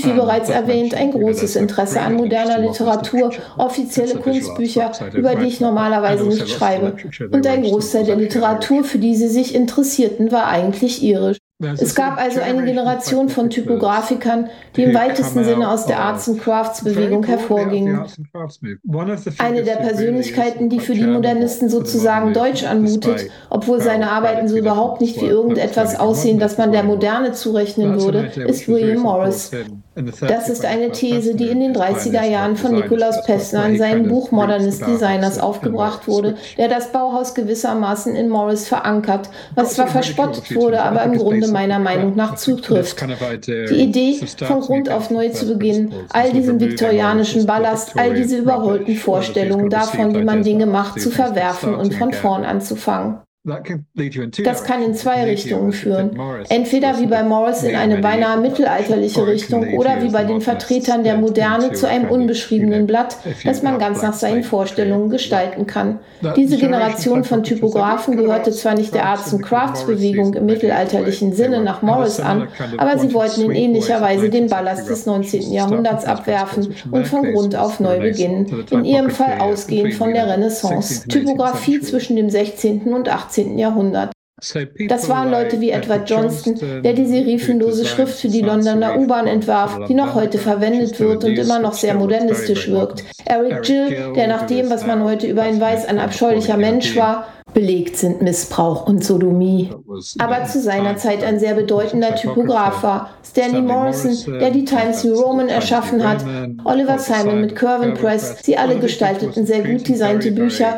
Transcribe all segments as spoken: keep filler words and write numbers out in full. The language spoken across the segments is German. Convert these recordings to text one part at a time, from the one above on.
und wie bereits erwähnt, ein großes Interesse an moderner Literatur, offizielle Kunstbücher, über die ich normalerweise nicht schreibe. Und ein Großteil der Literatur, für die sie sich interessierten, war eigentlich irisch. Es gab also eine Generation von Typografikern, die im weitesten Sinne aus der Arts and Crafts Bewegung hervorgingen. Eine der Persönlichkeiten, die für die Modernisten sozusagen deutsch anmutet, obwohl seine Arbeiten so überhaupt nicht wie irgendetwas aussehen, das man der Moderne zurechnen würde, ist William Morris. Das ist eine These, die in den dreißiger Jahren von Nikolaus Pessner in seinem Buch Modernist Designers aufgebracht wurde, der das Bauhaus gewissermaßen in Morris verankert, was zwar verspottet wurde, aber im Grunde meiner Meinung nach zutrifft. Die Idee, von Grund auf neu zu beginnen, all diesen viktorianischen Ballast, all diese überholten Vorstellungen davon, wie man Dinge macht, zu verwerfen und von vorn anzufangen. Das kann in zwei Richtungen führen. Entweder wie bei Morris in eine beinahe mittelalterliche Richtung oder wie bei den Vertretern der Moderne zu einem unbeschriebenen Blatt, das man ganz nach seinen Vorstellungen gestalten kann. Diese Generation von Typografen gehörte zwar nicht der Arts and Crafts Bewegung im mittelalterlichen Sinne nach Morris an, aber sie wollten in ähnlicher Weise den Ballast des neunzehnten Jahrhunderts abwerfen und von Grund auf neu beginnen, in ihrem Fall ausgehend von der Renaissance. Typografie zwischen dem sechzehnten und achtzehnten Jahrhundert. Das waren Leute wie Edward Johnston, der die serifenlose Schrift für die Londoner U-Bahn entwarf, die noch heute verwendet wird und immer noch sehr modernistisch wirkt. Eric Gill, der nach dem, was man heute über ihn weiß, ein abscheulicher Mensch war. Belegt sind Missbrauch und Sodomie. Aber zu seiner Zeit ein sehr bedeutender Typograf war. Stanley Morrison, der die Times New Roman erschaffen hat, Oliver Simon mit Curwen Press, sie alle gestalteten sehr gut designte Bücher,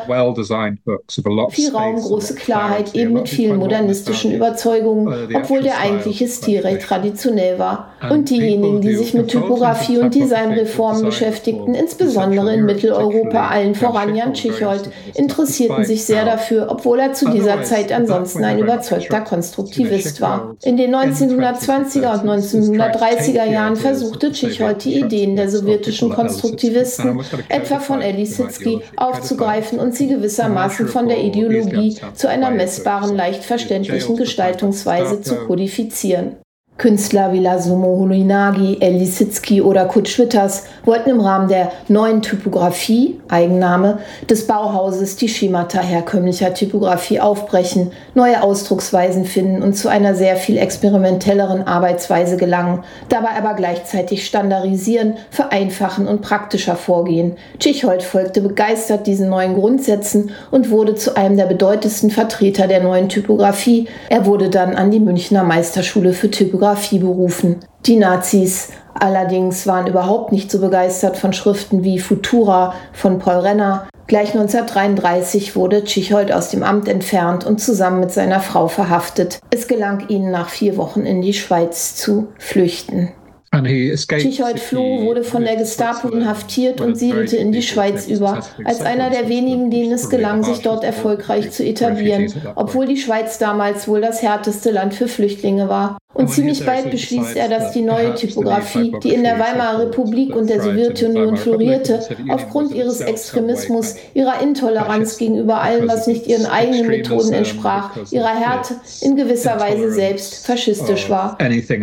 viel Raum, große Klarheit, eben mit vielen modernistischen Überzeugungen, obwohl der eigentliche Stil recht traditionell war. Und diejenigen, die sich mit Typografie und Designreformen beschäftigten, insbesondere in Mitteleuropa, allen voran Jan Tschichold, interessierten sich sehr dafür, obwohl er zu dieser Zeit ansonsten ein überzeugter Konstruktivist war. In den neunzehnhundertzwanziger und neunzehnhundertdreißiger Jahren versuchte Tschichold die Ideen der sowjetischen Konstruktivisten, etwa von Elie Sitzky, aufzugreifen und sie gewissermaßen von der Ideologie zu einer messbaren, leicht verständlichen Gestaltungsweise zu kodifizieren. Künstler wie Lasumo Horinagi, Elie Sitzky oder Kurt Schwitters wollten im Rahmen der neuen Typografie, Eigenname, des Bauhauses die Schemata herkömmlicher Typografie aufbrechen, neue Ausdrucksweisen finden und zu einer sehr viel experimentelleren Arbeitsweise gelangen, dabei aber gleichzeitig standardisieren, vereinfachen und praktischer vorgehen. Tschichold folgte begeistert diesen neuen Grundsätzen und wurde zu einem der bedeutendsten Vertreter der neuen Typografie. Er wurde dann an die Münchner Meisterschule für Typografie berufen. Die Nazis allerdings waren überhaupt nicht so begeistert von Schriften wie Futura von Paul Renner. Gleich neunzehnhundertdreiunddreißig wurde Tschichold aus dem Amt entfernt und zusammen mit seiner Frau verhaftet. Es gelang ihnen nach vier Wochen in die Schweiz zu flüchten. Tschichold floh, wurde von der Gestapo inhaftiert und siedelte in die Schweiz über, als einer der wenigen, denen es gelang, sich dort erfolgreich zu etablieren, obwohl die Schweiz damals wohl das härteste Land für Flüchtlinge war. Und ziemlich bald beschließt er, dass die neue Typografie, die in der Weimarer Republik und der Sowjetunion florierte, aufgrund ihres Extremismus, ihrer Intoleranz gegenüber allem, was nicht ihren eigenen Methoden entsprach, ihrer Härte, in gewisser Weise selbst faschistisch war.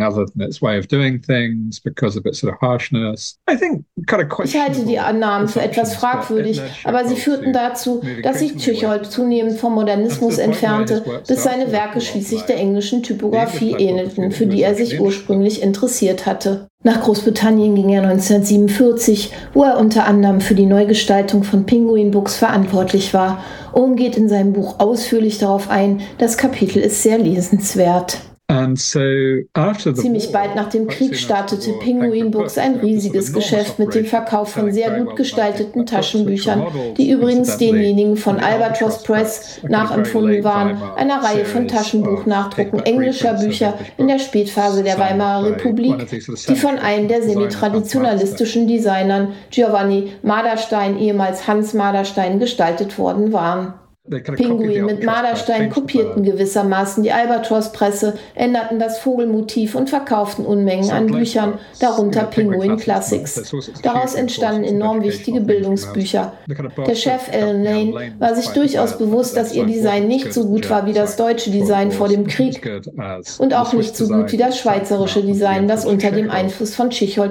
Ich halte die Annahmen für etwas fragwürdig, aber sie führten dazu, dass sich Tschichold zunehmend vom Modernismus entfernte, bis seine Werke schließlich der englischen Typografie ähnelten, für die er sich ursprünglich interessiert hatte. Nach Großbritannien ging er neunzehnhundertsiebenundvierzig, wo er unter anderem für die Neugestaltung von Penguin Books verantwortlich war. Ohm geht in seinem Buch ausführlich darauf ein, das Kapitel ist sehr lesenswert. Ziemlich bald nach dem Krieg startete Penguin Books ein riesiges Geschäft mit dem Verkauf von sehr gut gestalteten Taschenbüchern, die übrigens denjenigen von Albatross Press nachempfunden waren, einer Reihe von Taschenbuchnachdrucken englischer Bücher in der Spätphase der Weimarer Republik, die von einem der semi-traditionalistischen Designern Giovanni Marderstein, ehemals Hans Marderstein, gestaltet worden waren. Penguin mit Marderstein kopierten gewissermaßen die Albatross-Presse, änderten das Vogelmotiv und verkauften Unmengen an Büchern, darunter Penguin Classics. Daraus entstanden enorm wichtige Bildungsbücher. Der Chef Alan Lane war sich durchaus bewusst, dass ihr Design nicht so gut war wie das deutsche Design vor dem Krieg und auch nicht so gut wie das schweizerische Design, das unter dem Einfluss von Tschichold